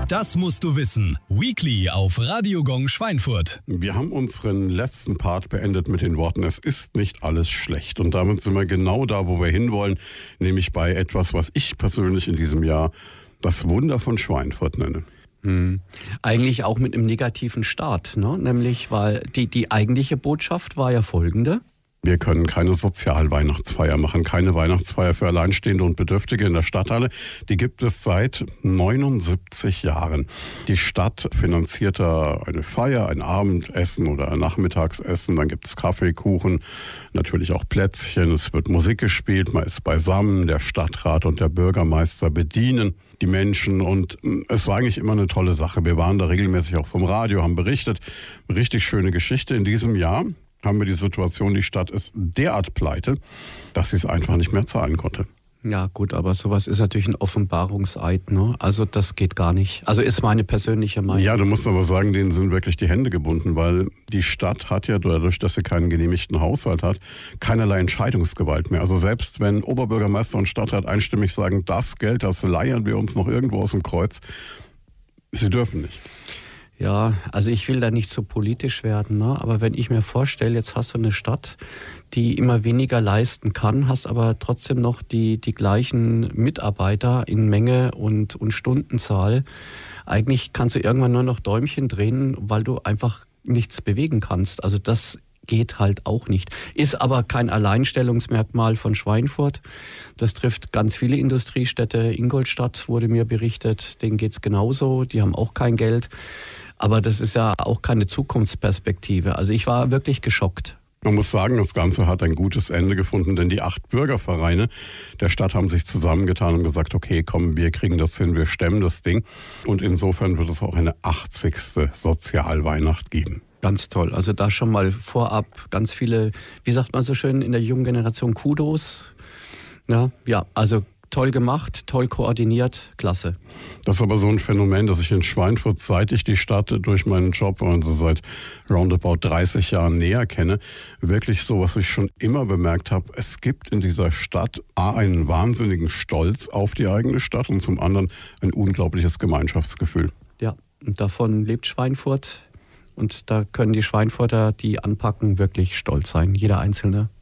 Das musst du wissen. Weekly auf Radio Gong Schweinfurt. Wir haben unseren letzten Part beendet mit den Worten, es ist nicht alles schlecht. Und damit sind wir genau da, wo wir hinwollen, nämlich bei etwas, was ich persönlich in diesem Jahr das Wunder von Schweinfurt nenne. Eigentlich auch mit einem negativen Start, ne? Nämlich, weil die eigentliche Botschaft war ja folgende. Wir können keine Sozialweihnachtsfeier machen, keine Weihnachtsfeier für Alleinstehende und Bedürftige in der Stadthalle. Die gibt es seit 79 Jahren. Die Stadt finanziert da eine Feier, ein Abendessen oder ein Nachmittagsessen. Dann gibt es Kaffee, Kuchen, natürlich auch Plätzchen. Es wird Musik gespielt, man ist beisammen. Der Stadtrat und der Bürgermeister bedienen die Menschen und es war eigentlich immer eine tolle Sache. Wir waren da regelmäßig auch vom Radio, haben berichtet. Richtig schöne Geschichte. In diesem Jahr haben wir die Situation, die Stadt ist derart pleite, dass sie es einfach nicht mehr zahlen konnte. Ja gut, aber sowas ist natürlich ein Offenbarungseid, ne? Also das geht gar nicht. Also ist meine persönliche Meinung. Ja, du musst aber sagen, denen sind wirklich die Hände gebunden, weil die Stadt hat ja dadurch, dass sie keinen genehmigten Haushalt hat, keinerlei Entscheidungsgewalt mehr. Also selbst wenn Oberbürgermeister und Stadtrat einstimmig sagen, das Geld, das leiern wir uns noch irgendwo aus dem Kreuz, sie dürfen nicht. Ja, also ich will da nicht so politisch werden, ne? Aber wenn ich mir vorstelle, jetzt hast du eine Stadt, die immer weniger leisten kann, hast aber trotzdem noch die gleichen Mitarbeiter in Menge und Stundenzahl. Eigentlich kannst du irgendwann nur noch Däumchen drehen, weil du einfach nichts bewegen kannst. Also das geht halt auch nicht. Ist aber kein Alleinstellungsmerkmal von Schweinfurt. Das trifft ganz viele Industriestädte. Ingolstadt wurde mir berichtet, denen geht's genauso. Die haben auch kein Geld. Aber das ist ja auch keine Zukunftsperspektive. Also ich war wirklich geschockt. Man muss sagen, das Ganze hat ein gutes Ende gefunden, denn die 8 Bürgervereine der Stadt haben sich zusammengetan und gesagt, okay, komm, wir kriegen das hin, wir stemmen das Ding. Und insofern wird es auch eine 80. Sozialweihnacht geben. Ganz toll. Also da schon mal vorab ganz viele, wie sagt man so schön in der jungen Generation, Kudos. Ja, also toll gemacht, toll koordiniert, klasse. Das ist aber so ein Phänomen, dass ich in Schweinfurt, seit ich die Stadt durch meinen Job, also seit roundabout 30 Jahren näher kenne, wirklich so, was ich schon immer bemerkt habe, es gibt in dieser Stadt einen wahnsinnigen Stolz auf die eigene Stadt und zum anderen ein unglaubliches Gemeinschaftsgefühl. Ja, und davon lebt Schweinfurt und da können die Schweinfurter, die anpacken, wirklich stolz sein, jeder Einzelne.